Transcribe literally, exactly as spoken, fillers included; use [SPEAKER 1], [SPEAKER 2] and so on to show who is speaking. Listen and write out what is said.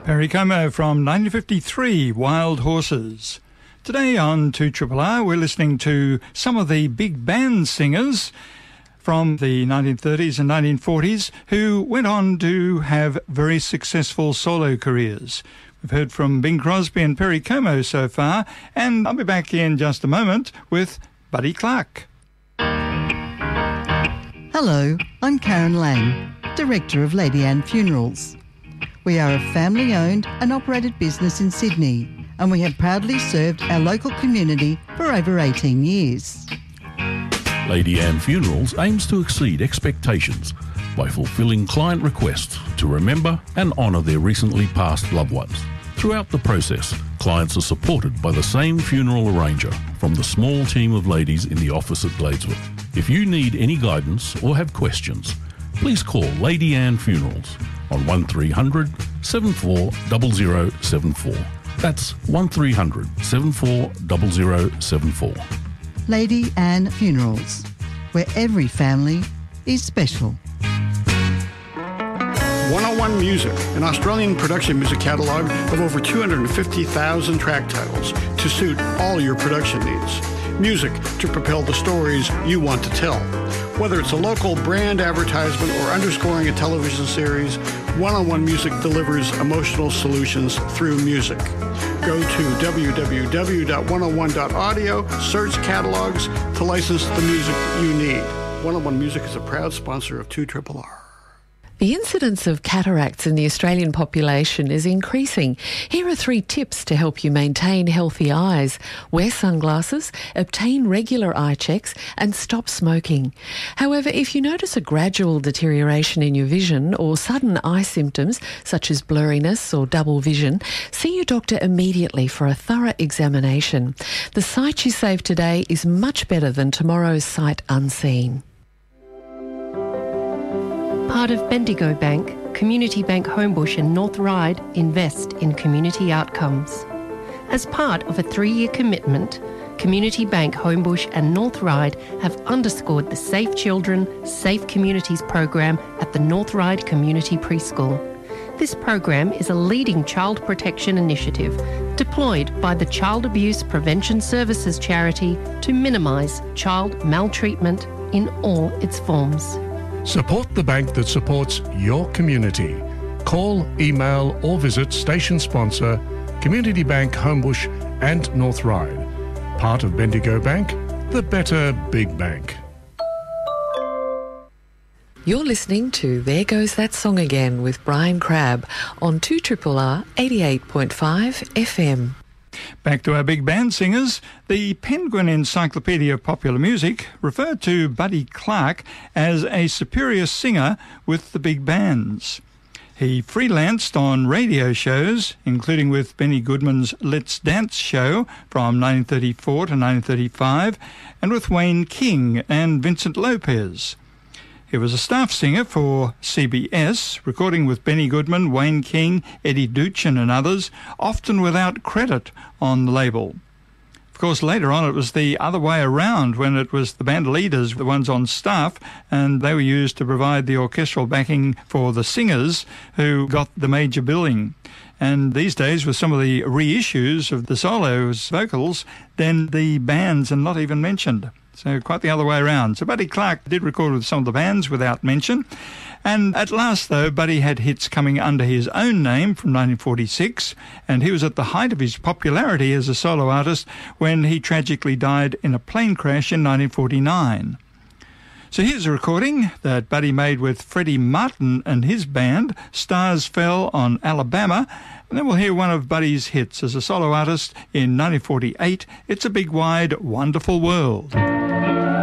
[SPEAKER 1] Perry Como from nineteen fifty-three, Wild Horses. Today on two R R R, we're listening to some of the big band singers from the nineteen thirties and nineteen forties who went on to have very successful solo careers. We've heard from Bing Crosby and Perry Como so far, and I'll be back in just a moment with Buddy Clark.
[SPEAKER 2] Hello, I'm Karen Lang, Director of Lady Anne Funerals. We are a family-owned and operated business in Sydney, and we have proudly served our local community for over eighteen years.
[SPEAKER 3] Lady Anne Funerals aims to exceed expectations by fulfilling client requests to remember and honour their recently passed loved ones. Throughout the process, clients are supported by the same funeral arranger from the small team of ladies in the office at Gladesworth. If you need any guidance or have questions, please call Lady Anne Funerals on one three hundred, seven four zero zero seven four. That's one three hundred, seven four zero zero seven four.
[SPEAKER 2] Lady Anne Funerals, where every family is special.
[SPEAKER 4] one oh one Music, an Australian production music catalogue of over two hundred fifty thousand track titles to suit all your production needs. Music to propel the stories you want to tell. Whether it's a local brand advertisement or underscoring a television series, one oh one Music delivers emotional solutions through music. Go to w w w dot one oh one dot audio, search catalogs to license the music you need. one oh one Music is a proud sponsor of two R R R.
[SPEAKER 5] The incidence of cataracts in the Australian population is increasing. Here are three tips to help you maintain healthy eyes. Wear sunglasses, obtain regular eye checks, and stop smoking. However, if you notice a gradual deterioration in your vision or sudden eye symptoms such as blurriness or double vision, see your doctor immediately for a thorough examination. The sight you save today is much better than tomorrow's sight unseen.
[SPEAKER 6] Part of Bendigo Bank, Community Bank Homebush and North Ryde invest in community outcomes. As part of a three-year commitment, Community Bank Homebush and North Ryde have underscored the Safe Children, Safe Communities program at the North Ryde Community Preschool. This program is a leading child protection initiative deployed by the Child Abuse Prevention Services charity to minimise child maltreatment in all its forms.
[SPEAKER 7] Support the bank that supports your community. Call, email or visit station sponsor Community Bank Homebush and North Ryde. Part of Bendigo Bank, the better big bank.
[SPEAKER 5] You're listening to There Goes That Song Again with Brian Crabb on two R R R eighty-eight point five F M.
[SPEAKER 1] Back to our big band singers. The Penguin Encyclopedia of Popular Music referred to Buddy Clark as a superior singer with the big bands. He freelanced on radio shows, including with Benny Goodman's Let's Dance show from nineteen thirty-four to nineteen thirty-five, and with Wayne King and Vincent Lopez. He was a staff singer for C B S, recording with Benny Goodman, Wayne King, Eddie Duchin and others, often without credit on the label. Of course, later on it was the other way around, when it was the band leaders, the ones on staff, and they were used to provide the orchestral backing for the singers who got the major billing. And these days, with some of the reissues of the solos vocals, then the bands are not even mentioned. So quite the other way around. So Buddy Clark did record with some of the bands without mention. And at last, though, Buddy had hits coming under his own name from nineteen forty-six, and he was at the height of his popularity as a solo artist when he tragically died in a plane crash in nineteen forty-nine. So here's a recording that Buddy made with Freddie Martin and his band, Stars Fell on Alabama, and then we'll hear one of Buddy's hits as a solo artist in nineteen forty-eight, It's a Big Wide Wonderful World.